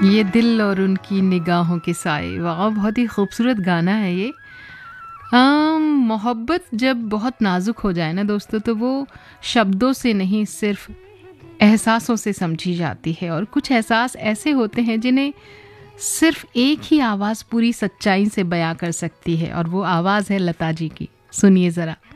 ये दिल और उनकी निगाहों के साए, वाह बहुत ही खूबसूरत गाना है ये। मोहब्बत जब बहुत नाजुक हो जाए ना दोस्तों, तो वो शब्दों से नहीं सिर्फ एहसासों से समझी जाती है। और कुछ एहसास ऐसे होते हैं जिन्हें सिर्फ एक ही आवाज़ पूरी सच्चाई से बयां कर सकती है, और वो आवाज़ है लता जी की। सुनिए ज़रा।